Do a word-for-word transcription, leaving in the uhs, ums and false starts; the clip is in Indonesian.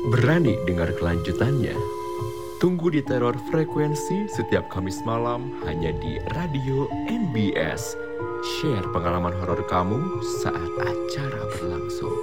Berani dengar kelanjutannya? Tunggu di Teror Frekuensi setiap Kamis malam hanya di Radio N B S. Share pengalaman horor kamu saat acara berlangsung.